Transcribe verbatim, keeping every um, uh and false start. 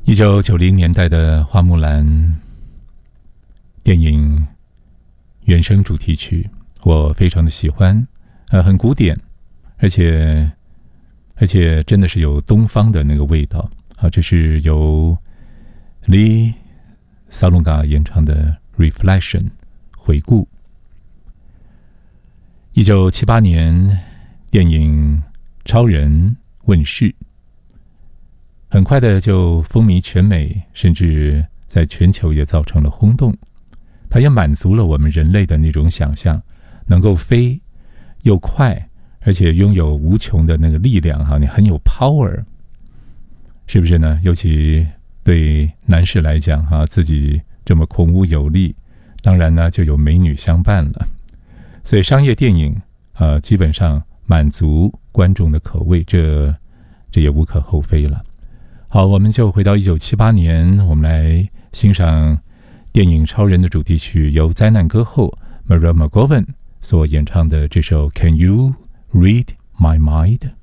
一九九零年代的花木兰电影原声主题曲，我非常的喜欢，呃，很古典，而且而且真的是有东方的那个味道啊！这是由李萨隆嘎演唱的《Reflection》回顾。一九七八年，电影《超人》问世。很快的就风靡全美，甚至在全球也造成了轰动。它也满足了我们人类的那种想象，能够飞又快，而且拥有无穷的那个力量哈，你很有 power， 是不是呢？尤其对男士来讲哈，自己这么孔武有力，当然呢就有美女相伴了。所以商业电影呃，基本上满足观众的口味，这这也无可厚非了。好，我们就回到一九七八年，我们来欣赏电影《超人》的主题曲，由灾难歌后 Maria McGovern 所演唱的这首《Can You Read My Mind》。